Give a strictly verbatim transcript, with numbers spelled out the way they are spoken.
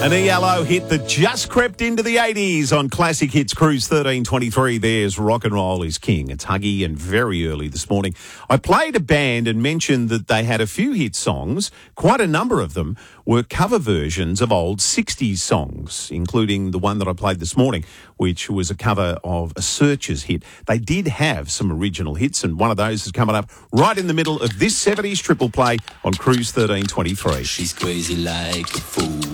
An E L O hit that just crept into the eighties on Classic Hits Cruise thirteen twenty-three. There's Rock and Roll is King. It's Huggy, and very early this morning I played a band and mentioned that they had a few hit songs. Quite a number of them were cover versions of old sixties songs, including the one that I played this morning, which was a cover of a Searchers hit. They did have some original hits, and one of those is coming up right in the middle of this seventies triple play on Cruise thirteen twenty-three. She's crazy like a fool.